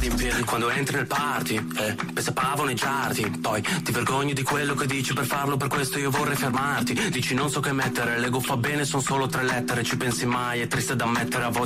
cadi in piedi quando entri nel party, pensa a pavoneggiarti, poi ti vergogni di quello che dici, per farlo per questo io vorrei fermarti, dici non so che mettere, l'ego fa bene, son solo 3 lettere, ci pensi mai, è triste da ammettere, a volte